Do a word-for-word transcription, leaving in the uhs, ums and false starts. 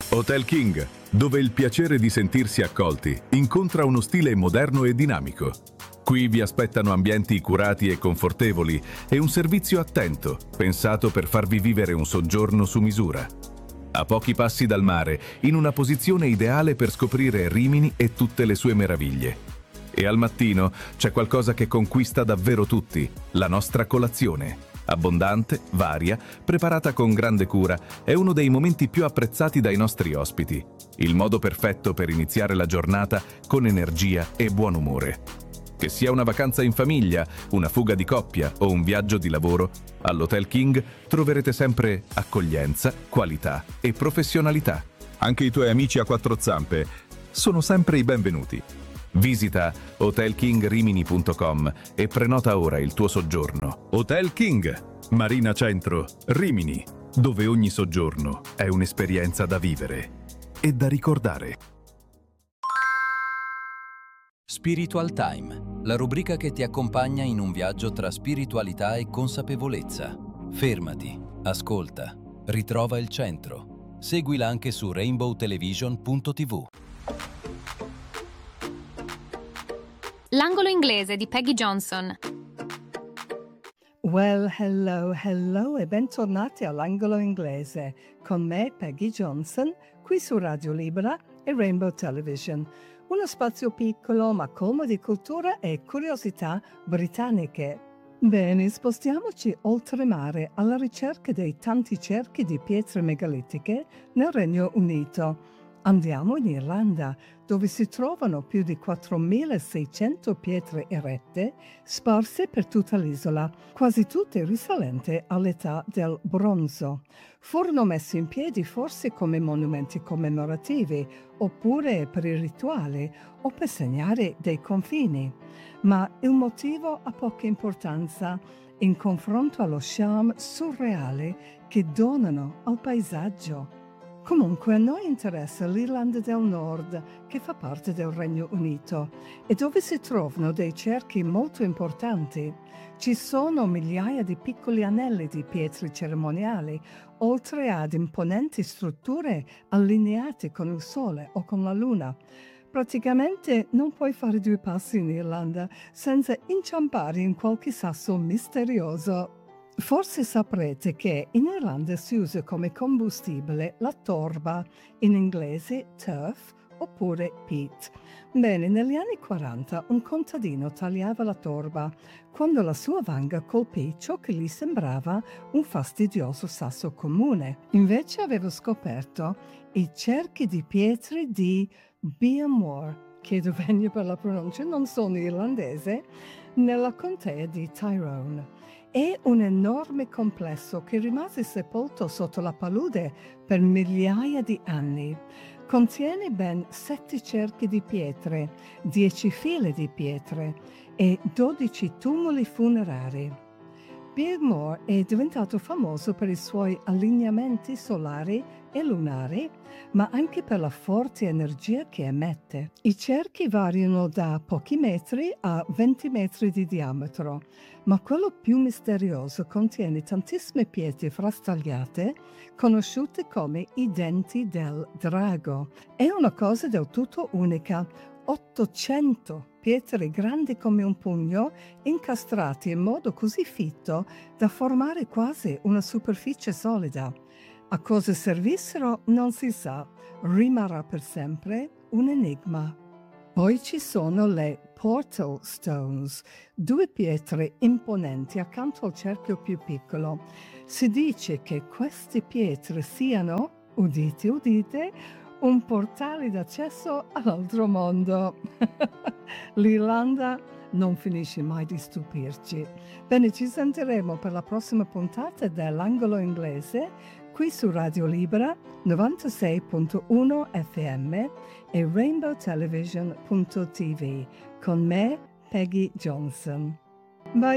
Hotel King, dove il piacere di sentirsi accolti incontra uno stile moderno e dinamico. Qui vi aspettano ambienti curati e confortevoli e un servizio attento, pensato per farvi vivere un soggiorno su misura. A pochi passi dal mare, in una posizione ideale per scoprire Rimini e tutte le sue meraviglie. E al mattino c'è qualcosa che conquista davvero tutti, la nostra colazione. Abbondante, varia, preparata con grande cura, è uno dei momenti più apprezzati dai nostri ospiti. Il modo perfetto per iniziare la giornata con energia e buon umore. Che sia una vacanza in famiglia, una fuga di coppia o un viaggio di lavoro, all'Hotel King troverete sempre accoglienza, qualità e professionalità. Anche i tuoi amici a quattro zampe sono sempre i benvenuti. Visita hotel king rimini punto com e prenota ora il tuo soggiorno. Hotel King, Marina Centro, Rimini, dove ogni soggiorno è un'esperienza da vivere e da ricordare. Spiritual Time, la rubrica che ti accompagna in un viaggio tra spiritualità e consapevolezza. Fermati, ascolta, ritrova il centro. Seguila anche su rainbow television punto tv. L'angolo inglese di Peggy Johnson. Well, hello, hello e bentornati all'angolo inglese con me, Peggy Johnson, qui su Radio Libera e Rainbow Television. Uno spazio piccolo ma colmo di cultura e curiosità britanniche. Bene, spostiamoci oltremare alla ricerca dei tanti cerchi di pietre megalitiche nel Regno Unito. Andiamo in Irlanda, dove si trovano più di quattromilaseicento pietre erette sparse per tutta l'isola, quasi tutte risalenti all'età del bronzo. Furono messi in piedi forse come monumenti commemorativi, oppure per i rituali o per segnare dei confini. Ma il motivo ha poca importanza in confronto allo charme surreale che donano al paesaggio. Comunque a noi interessa l'Irlanda del Nord, che fa parte del Regno Unito, e dove si trovano dei cerchi molto importanti. Ci sono migliaia di piccoli anelli di pietre cerimoniali, oltre ad imponenti strutture allineate con il Sole o con la Luna. Praticamente non puoi fare due passi in Irlanda senza inciampare in qualche sasso misterioso. Forse saprete che in Irlanda si usa come combustibile la torba, in inglese turf oppure peat. Bene, negli anni quaranta un contadino tagliava la torba quando la sua vanga colpì ciò che gli sembrava un fastidioso sasso comune. Invece aveva scoperto i cerchi di pietre di Beamore, chiedo venia per la pronuncia, non sono irlandese, nella contea di Tyrone. È un enorme complesso che rimase sepolto sotto la palude per migliaia di anni. Contiene ben sette cerchi di pietre, dieci file di pietre e dodici tumuli funerari. Beamore è diventato famoso per i suoi allineamenti solari e lunari, ma anche per la forte energia che emette. I cerchi variano da pochi metri a venti metri di diametro, ma quello più misterioso contiene tantissime pietre frastagliate, conosciute come i denti del drago. È una cosa del tutto unica. ottocento pietre grandi come un pugno, incastrate in modo così fitto da formare quasi una superficie solida. A cosa servissero non si sa, rimarrà per sempre un enigma. Poi ci sono le Portal Stones, due pietre imponenti accanto al cerchio più piccolo. Si dice che queste pietre siano, udite udite, un portale d'accesso all'altro mondo. L'Irlanda non finisce mai di stupirci. Bene, ci sentiremo per la prossima puntata dell'Angolo Inglese qui su Radio Libera novantasei virgola uno F M e rainbow television punto t v con me, Peggy Johnson.